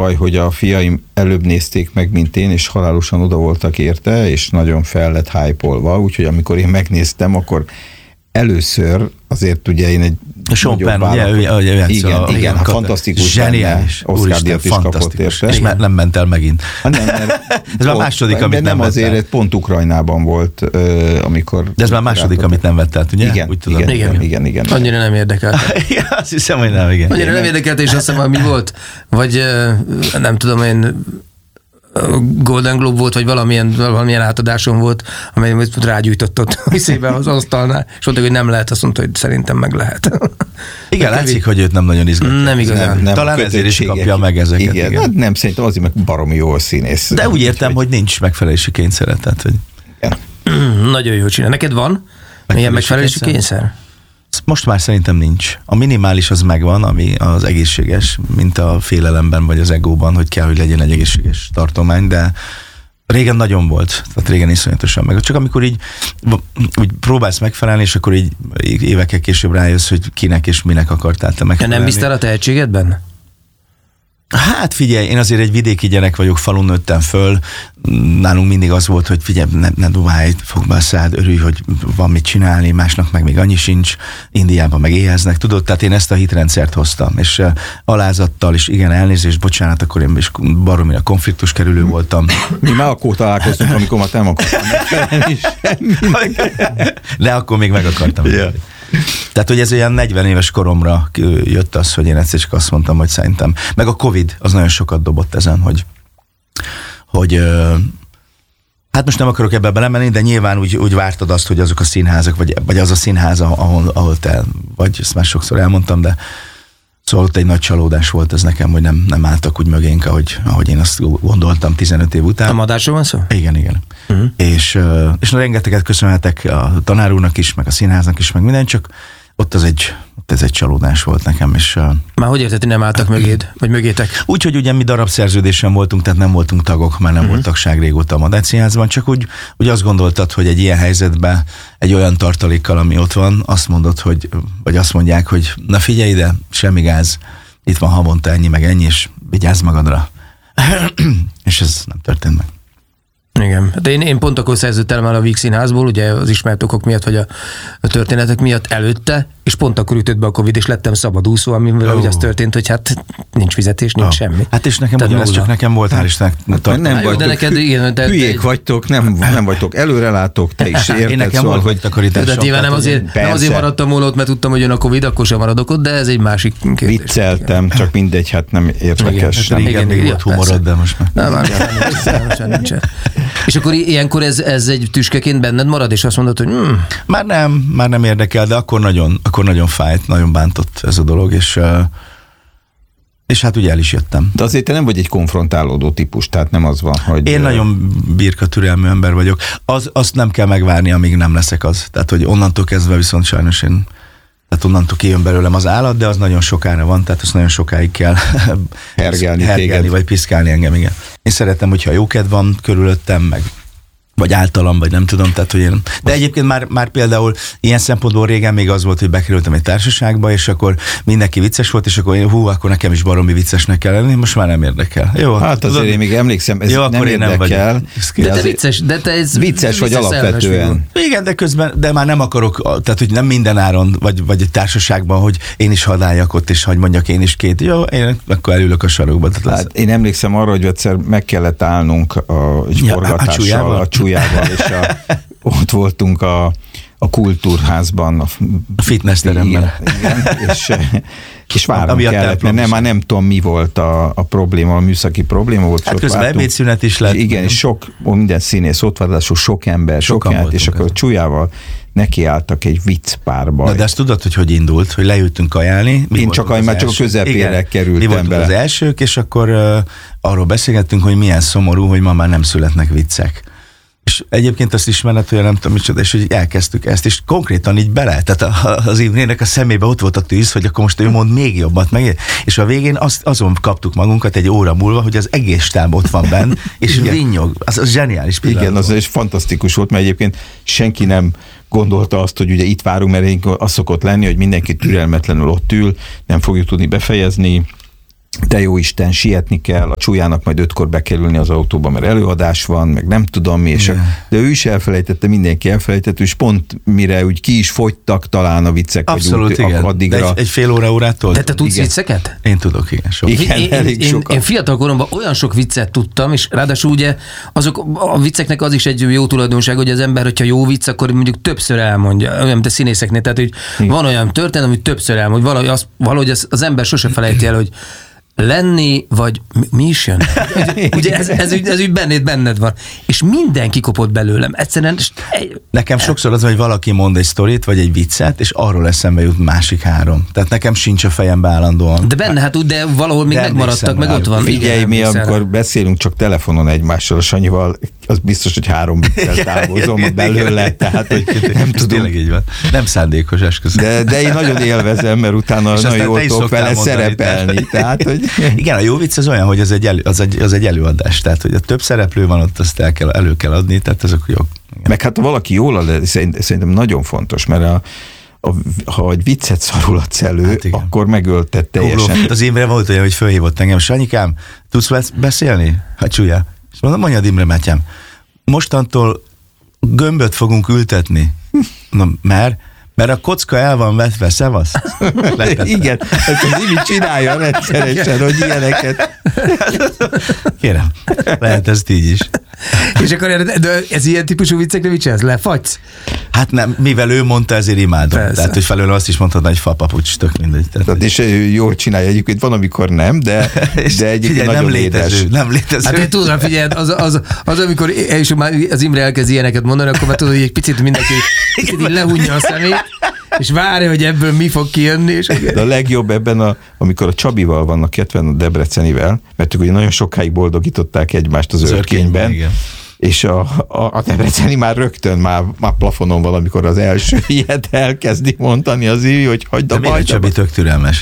baj, hogy a fiaim előbb nézték meg, mint én, és halálosan oda voltak érte, és nagyon fel lett hype-olva, úgyhogy amikor én megnéztem, akkor először azért ugye én egy Sean Penn, ugye, igen, fantasztikus, zseniális, Oscar-díjat is kapott érte. És nem ment el megint. Ez már második, amit nem azért el. Pont Ukrajnában volt, amikor... De ez már második, amit nem vett el, ugye? Igen. Annyira nem érdekelt. Azt hiszem, hogy nem, igen. Annyira nem érdekelt, és azt hiszem, mi volt? Vagy nem tudom én... Golden Globe volt, vagy valamilyen átadáson volt, amely rágyújtott ott a hiszébe az asztalnál, és mondta, hogy nem lehet, azt mondta, hogy szerintem meg lehet. Igen, látszik, hogy őt nem nagyon izgatja. Nem igazán. Nem, talán ezért is kapja meg ezeket. Igen. Hát nem, szerintem azért meg baromi jó színész. De úgy értem, hogy nincs megfelelési kényszer. Tehát, hogy... Nagyon jó csinál. Neked van milyen megfelelési kényszer? Most már szerintem nincs. A minimális az megvan, ami az egészséges, mint a félelemben vagy az egóban, hogy kell, hogy legyen egy egészséges tartomány, de régen nagyon volt, tehát régen iszonyatosan meg. Csak amikor így úgy próbálsz megfelelni, és akkor így évekkel később rájössz, hogy kinek és minek akartál te megfelelni. Nem bíztál a tehetségedben? Hát figyelj, én azért egy vidéki gyerek vagyok, falun nőttem föl, nálunk mindig az volt, hogy figyelj, ne duválj, fogd be a szád, örülj, hogy van mit csinálni, másnak meg még annyi sincs, Indiában meg éheznek, tudod, tehát én ezt a hitrendszert hoztam, és alázattal, és igen, elnézést, bocsánat, akkor én is baromira konfliktus kerülő voltam. Mi már akkor találkoztunk, amikor már nem akartam megfelelni semminek. De akkor még meg akartam. Yeah. Tehát, hogy ez olyan 40 éves koromra jött az, hogy én egyszer csak azt mondtam, hogy szerintem, meg a Covid az nagyon sokat dobott ezen, hogy hát most nem akarok ebbe belemenni, de nyilván úgy vártad azt, hogy azok a színházak, vagy az a színház, ahol te vagy, ezt már sokszor elmondtam, de szóval ott egy nagy csalódás volt ez nekem, hogy nem álltak úgy mögénk, ahogy én azt gondoltam 15 év után. A Madásról van szó? Igen. Uh-huh. És rengeteget köszönhetek a tanár úrnak is, meg a színháznak is, meg minden, csak ott ez egy csalódás volt nekem. És, már hogy érted, hogy nem álltak mögéd, vagy mögétek? Úgyhogy ugye mi darabszerződésen voltunk, tehát nem voltunk tagok, mert nem volt tagság régóta a Madách Színházban, csak úgy azt gondoltad, hogy egy ilyen helyzetben egy olyan tartalékkal, ami ott van, azt mondod, vagy azt mondják, hogy na figyelj ide, semmi gáz, itt van havonta ennyi, meg ennyi, és vigyázz magadra. És ez nem történt meg. Igen. Hát én pont akkor szerződtem el a Víg Színházból, ugye az ismert okok miatt, vagy a történetek miatt előtte, és pont akkor ütött be a Covid, és lettem szabadúszó, amivel ugye az történt, hogy hát nincs fizetés, nincs semmi. Hát és nekem ugyanez csak nekem volt, hál' Istennek. Nem vagytok, de neked, igen, hülyék vagytok, nem vagytok, előrelátok, te is érted. Én nekem szóval, volt takarításom. De nyilván nem azért maradtam volna ott, mert tudtam, hogy jön a Covid, akkor sem maradok ott, de ez egy másik kérdés. Vicceltem, csak mindegy, hát nem érdekes. Igen, még volt humorod, de most már. Nem, nincsen. És akkor ilyenkor ez egy tüskeként benned marad, és azt mondod, hogy Már nem érdekel, de akkor nagyon fájt, nagyon bántott ez a dolog, és hát ugye el is jöttem. De azért te nem vagy egy konfrontálódó típus, tehát nem az van, hogy... Én nagyon birka türelmű ember vagyok. Azt nem kell megvárni, amíg nem leszek az. Tehát, hogy onnantól kezdve viszont sajnos tehát onnantól kijön belőlem az állat, de az nagyon sokára van, tehát azt nagyon sokáig kell hergelni vagy piszkálni engem, igen. Én szeretem, hogyha jókedv van körülöttem, vagy általam, vagy nem tudom, tehát hogy én... De egyébként már például ilyen szempontból régen még az volt, hogy bekerültem egy társaságba, és akkor mindenki vicces volt, és akkor én, akkor nekem is baromi viccesnek kell lenni, most már nem érdekel. Jó, hát azért én még emlékszem, ez nem érdekel. De te vicces, vicces vagy alapvetően. Igen, de közben, de már nem akarok, tehát hogy nem minden áron, vagy egy társaságban, hogy én is hadáljak ott, és hogy mondjak én is két. Jó, én akkor elülök a sarokba. Hát én emlékszem arra, hogy egyszer meg kellett állnunk egy forgatással, a csúlyával, és ott voltunk a kultúrházban. A fitness teremben. Igen, és várnunk kellett, mert már nem tudom, mi volt a probléma, a műszaki probléma volt. Hát közben ebédszünet is lett. Igen, és minden színész ott van, sok ember, és akkor a csúlyával nekiálltak egy viccpárba. Na, de ezt tudod, hogy indult, hogy leültünk kajálni. Én csak a közepére kerültem mi voltunk bele. Az elsők, és akkor arról beszélgettünk, hogy milyen szomorú, hogy ma már nem születnek viccek. És egyébként azt ismered, hogy nem tudom micsoda, és hogy elkezdtük ezt, és konkrétan így bele, tehát az Imrének a szemébe ott volt a tűz, hogy akkor most ő mond még jobbat, és a végén azon kaptuk magunkat egy óra múlva, hogy az egész stáb ott van benn, és vinnyog. Az zseniális pillanat. Igen, az is fantasztikus volt, mert egyébként senki nem gondolta azt, hogy ugye itt várunk, mert az szokott lenni, hogy mindenki türelmetlenül ott ül, nem fogjuk tudni befejezni, de jó Isten, sietni kell, a Csúlyának majd 5-kor be kell ülni az autóba, mert előadás van, meg nem tudom mi, de ő is elfelejtette, mindenki elfelejtett, és pont mire úgy ki is fogytak talán a viccek. Abszolút, igen. Addigra. De egy fél órától? De te tudsz vicceket? Én tudok, igen. Én fiatal koromban olyan sok viccet tudtam, és ráadásul ugye azok a vicceknek az is egy jó tulajdonság, hogy az ember, hogyha jó vicc, akkor mondjuk többször elmondja, olyan, mint a színészeknél, tehát hogy van olyan történet, amit többször elmond, valahogy az ember sose felejti el, hogy lenni, vagy mi is jön? Ugye ez úgy benned van. És mindenki kopott belőlem. Egyszerűen... Nekem sokszor az, hogy valaki mond egy sztorit, vagy egy viccet, és arról eszembe jut másik 3. Tehát nekem sincs a fejembe állandóan. De benne, hát úgy, de valahol még megmaradtak, meg ott van. Figyelj, mi amikor beszélünk csak telefonon egymással, a Sanyival, az biztos, hogy 3 viccel távozom belőle, tehát hogy nem tudom. Így van. Nem szándékos, esküszöm. De én nagyon élvezem, mert utána nagyon jól tudok vele szerepelni. Tehát, hogy... Igen, a jó vicc az olyan, hogy az egy előadás, tehát hogy a több szereplő van ott, azt elő kell adni, tehát azok jók. Meg hát ha valaki jól ad, szerintem nagyon fontos, mert ha egy viccet szarulatsz elő, hát akkor megölted teljesen. Az Imre volt olyan, hogy fölhívott engem, Sanyikám, tudsz beszélni? Hát Csúlya. És mondom, mondjad Imre Mátyám, mostantól gömböt fogunk ültetni. Mondom, mert a kocka el van vetve, szevasz? Igen, ezt az Imi csinálja rendszeresen, hogy ilyeneket. Kérem, lehet ezt így is. És akkor ez ilyen típusú viccekre mit csinálsz? Lefagysz? Hát nem, mivel ő mondta, ezért imádom. Persze. Tehát, hogy felőle azt is mondhatná, hogy fapapucs, tök mindegy. Tehát, és jól csinálja egyébként, van, amikor nem, de egyébként figyelj, nagyon létező. Nem létező. Hát én tudom, figyelj, az amikor és már az Imre elkezd ilyeneket mondani, akkor már tudod, hogy egy picit mindenki így lehunja a szemét, és várja, hogy ebből mi fog kijönni. És... De a legjobb ebben, amikor a Csabival vannak ketven a Debrecenivel, mert ők ugye nagyon sokáig boldogították egymást az Örkényben, és a Debreceni már rögtön már plafonon van, amikor az első ilyet elkezdi mondani az Ivi, hogy hagyd a bajt. Csabi tök türelmes.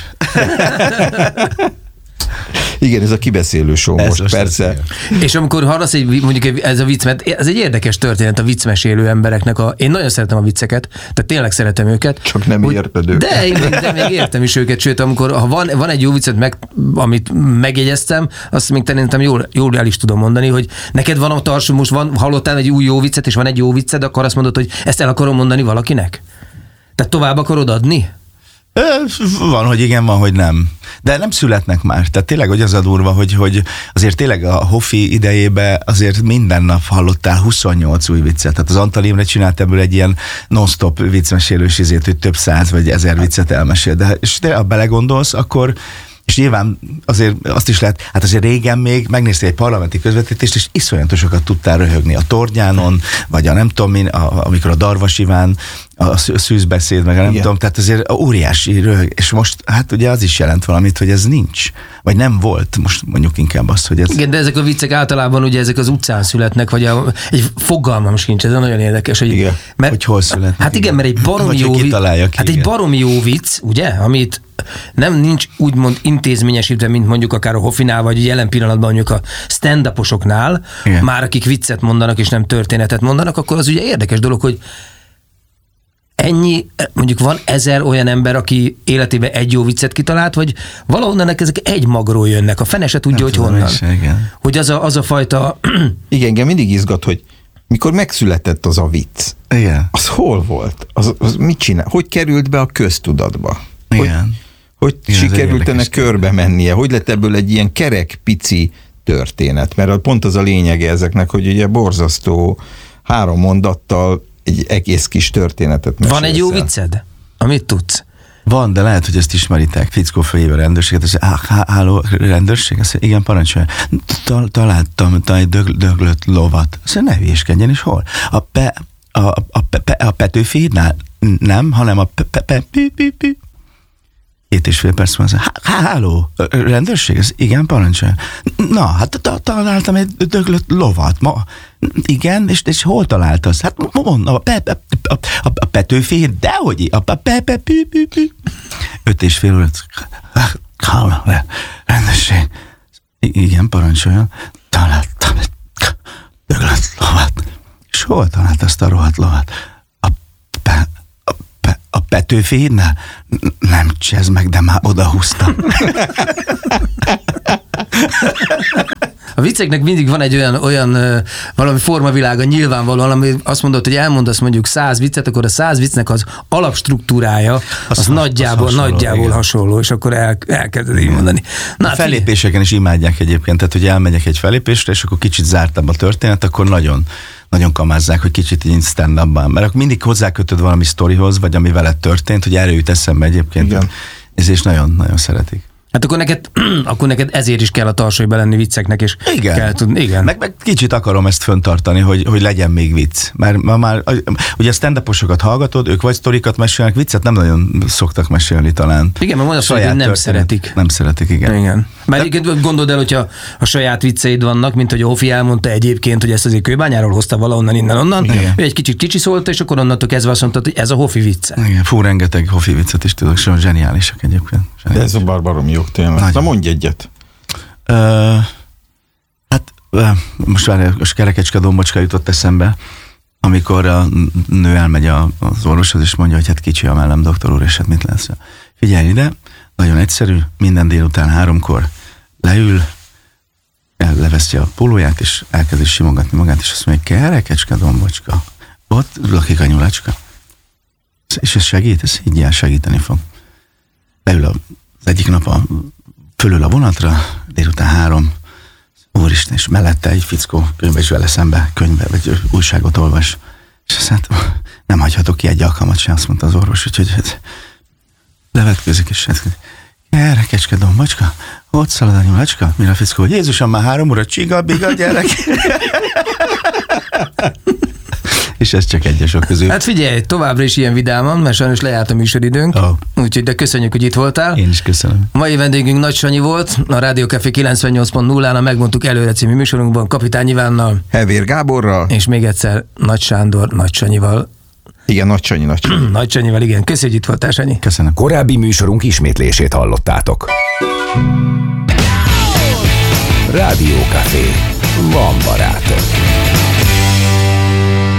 Igen, ez a kibeszélő show most persze. És amikor hallasz mondjuk ez a vicc, mert ez egy érdekes történet a viccmesélő embereknek. Én nagyon szeretem a vicceket, tehát tényleg szeretem őket. Csak nem érted őket. De még értem is őket, sőt, amikor ha van egy jó viccet, amit megjegyeztem, azt még szerintem jól el is tudom mondani, hogy neked van a tarsó, most hallottál egy új jó viccet, és van egy jó vicced, akkor azt mondod, hogy ezt el akarom mondani valakinek? Tehát tovább akarod adni? Van, hogy igen, van, hogy nem. De nem születnek már. Tehát tényleg, hogy az a durva, hogy azért tényleg a Hofi idejében azért minden nap hallottál 28 új viccet. Tehát az Antal Imre csinált ebből egy ilyen non-stop viccmesélős izét, hogy több 100 vagy 1000 viccet elmesél. De és te, ha belegondolsz, akkor és nyilván azért azt is lehet, hát azért régen még megnéztél egy parlamenti közvetítést, és iszonyatosokat tudtál röhögni a Tornyánon, vagy a nem tudom én, amikor a Darvas Iván, a szűzbeszéd, meg a nem tudom, tehát azért óriási röhög, és most hát ugye az is jelent valamit, hogy ez nincs, vagy nem volt, most mondjuk inkább azt, hogy ez... Igen, de ezek a viccek általában ugye ezek az utcán születnek, vagy egy fogalmam sincs, ez nagyon érdekes, hogy... Igen, mert, hogy hol születnek. Hát igen, mert egy baromi jó vicc, hát egy baromi jó vicc, ugye, amit nincs úgymond intézményesítve, mint mondjuk akár a Hofinál, vagy jelen pillanatban mondjuk a stand-uposoknál, már akik viccet mondanak, és nem történetet mondanak, akkor az ugye érdekes dolog, hogy ennyi, mondjuk van 1000 olyan ember, aki életében egy jó viccet kitalált, vagy valahonnan ezek egy magról jönnek, a fene se tudja, hogy honnan. Hogy az a fajta... Igen, mindig izgat, hogy mikor megszületett az a vicc, igen. Az hol volt? Az mit csinál? Hogy került be a köztudatba? Igen. Hogy sikerült ennek körbe mennie? Hogy lett ebből egy ilyen kerek, pici történet? Mert pont az a lényege ezeknek, hogy ugye borzasztó 3 mondattal egy egész kis történetet mesélsz. Van egy jó vicced? Amit tudsz? Van, de lehet, hogy ezt ismeritek. Fickó fölhív a rendőrséget, és háló, rendőrség? Azt mondja, igen, parancsolja. Találtam egy döglött lovat. Azt mondja, ne hülyéskedjen, és hol? A Petőfihídnál? Nem, hanem a 2,5 perc van, háló, rendőrség? Igen, parancsolja. Na, hát találtam egy döglött lovat. Igen, és hol találtasz? Hát mondom, a Petőfi, dehogy, a 5,5 óra. Háló, rendőrség. Igen, parancsolja. Találtam egy döglött lovat. És hol találtad azt a rohadt lovat? A Petőfihídnál? Nem csezd meg, de már odahúztam. A vicceknek mindig van egy olyan valami formavilága nyilvánvalóan, ami azt mondod, hogy elmondasz mondjuk 100 viccet, akkor a 100 viccnek az alapstruktúrája az nagyjából hasonló, és akkor elkezded így mondani. Na, a fellépéseken is imádják egyébként, tehát hogy elmegyek egy fellépésre, és akkor kicsit zártabb a történet, akkor nagyon kamázzák, hogy kicsit így stand-upban, mert akkor mindig hozzákötöd valami sztorihoz, vagy ami veled történt, hogy erre jut eszembe egyébként. Igen. Ez is nagyon-nagyon szeretik. Hát akkor neked ezért is kell a tarsolyba lenni vicceknek, és igen. Kell tudni. Igen. Meg kicsit akarom ezt föntartani, hogy legyen még vicc. Mert ma már, ugye a stand-uposokat hallgatod, ők vagy sztorikat mesélnek, viccet nem nagyon szoktak mesélni talán. Igen, mert mondod, hogy nem szeretik. Nem szeretik, igen. Mert gondold el, hogyha a saját vicceid vannak, mint hogy a Hofi elmondta egyébként, hogy ezt azért Kőbányáról hozta valahonnan, innen-onnan, ő egy kicsit csicsiszolta, és akkor onnantól kezdve azt mondtad, hogy ez a Hofi vicce. Igen, rengeteg Hofi viccet is tudok, szóval zseniálisak egyébként. De ez a baromi jó tényleg. Na mondj egyet. Most várj, a Kerekecske Dombocska jutott eszembe, amikor a nő elmegy az orvoshoz, és mondja, hogy hát kicsi a mellem, doktor úr, és hát mit lesz. Figyelj ide, nagyon egyszerű, minden délután 3-kor leül, leveszti a pólóját, és elkezdi simogatni magát, és azt mondja, Kerekecske Dombocska, ott lakik a nyulacska. És ez segít, ez így segíteni fog. Leül az egyik nap fölül a vonatra, délután 3, úristen, és mellette egy fickó könyvbe is vele szembe, vagy újságot olvas. És azt mondta, nem hagyhatok ki egy alkalmat sem, azt mondta az orvos, úgyhogy levetkezik, és Kerekecske Dombocska, ott szalad a nyulacska, mire a fickó, hogy Jézusom, már 3 óra csiga-biga gyerek. És ez csak egyesok közül. Hát figyelj, továbbra is ilyen vidáman, mert sajnos lejárt a műsoridőnk, úgyhogy de köszönjük, hogy itt voltál. Én is köszönöm. A mai vendégünk Nagy Sanyi volt, a Rádió Café 98.0-án, a Megmondtuk előre című műsorunkban Kapitány Ivánnal, Hevér Gáborral, és még egyszer Nagy Sándor, Nagy Sanyival. Igen, Nagy Sanyi. Nagy Sanyival, igen. Köszönjük, hogy itt voltál, Sanyi. Köszönöm. Korábbi műsorunk ismétlését hallottátok. Rádió Café. Van barátok.